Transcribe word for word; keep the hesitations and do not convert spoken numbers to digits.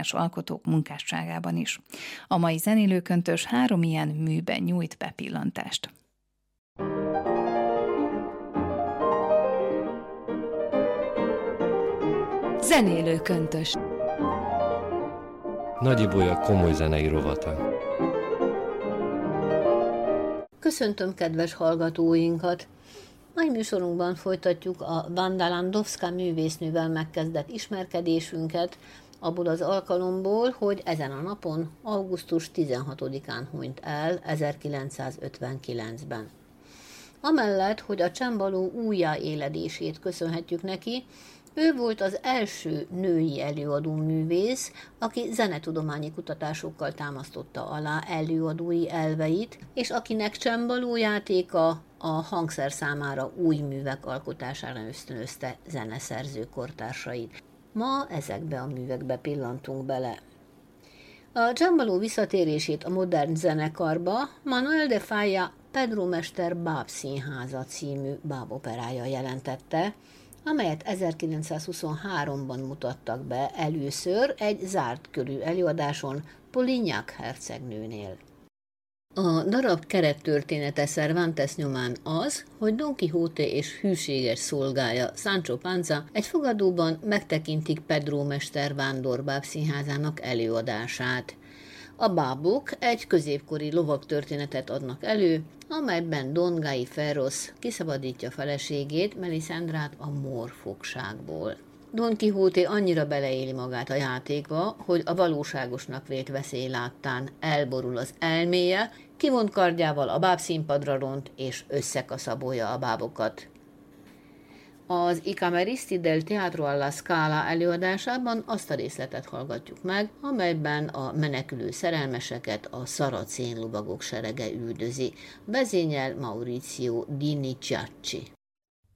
más alkotók munkásságában is. A mai zenélőköntös három ilyen műben nyújt bepillantást. Zenélőköntös. Nagy Ibolya komoly zenei rovata. Köszöntöm kedves hallgatóinkat! Mai műsorunkban folytatjuk a Wanda Landowska művésznővel megkezdett ismerkedésünket, abból az alkalomból, hogy ezen a napon, augusztus tizenhatodikán hunyt el ezerkilencszázötvenkilencben. Amellett, hogy a csembaló újjáéledését köszönhetjük neki, ő volt az első női előadó művész, aki zenetudományi kutatásokkal támasztotta alá előadói elveit, és akinek csembalójátéka a hangszer számára új művek alkotására ösztönözte zeneszerző kortársait. Ma ezekbe a művekbe pillantunk bele. A csembaló visszatérését a modern zenekarba Manuel de Falla Pedro Mester bábszínháza című báboperája jelentette, amelyet ezerkilencszázhuszonháromban mutattak be először egy zárt körű előadáson Polignac hercegnőnél. A darab kerettörténete Cervantes nyomán az, hogy Don Quixote és hűséges szolgája Sancho Panza egy fogadóban megtekintik Pedro Mester vándor bábszínházának előadását. A bábok egy középkori lovagtörténetet adnak elő, amelyben Don Gaiferos kiszabadítja feleségét, Melisendrát a mór fogságból. Don Quixote annyira beleéli magát a játékba, hogy a valóságosnak vélt veszély láttán elborul az elméje, kivont kardjával a bábszínpadra ront és összekaszabolja a bábokat. Az I Cameristi del Teatro alla Scala előadásában azt a részletet hallgatjuk meg, amelyben a menekülő szerelmeseket a szaracén lovagok serege üldözi. Vezényel Maurizio Dinigiacci.